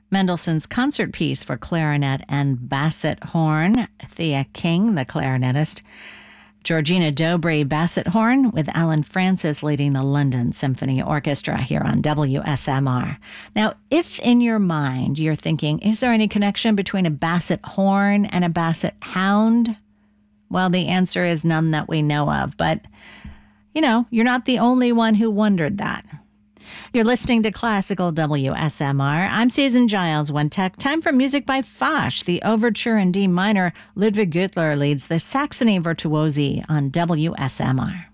Mendelssohn's concert piece for clarinet and basset horn, Thea King, the clarinetist. Georgina Dobry, basset horn, with Alan Francis leading the London Symphony Orchestra here on WSMR. Now, if in your mind you're thinking, is there any connection between a basset horn and a basset hound? Well, the answer is none that we know of, but, you're not the only one who wondered that. You're listening to Classical WSMR. I'm Susan Giles, One Tech. Time for music by Foch, the overture in D minor. Ludwig Gürtler leads the Saxony Virtuosi on WSMR.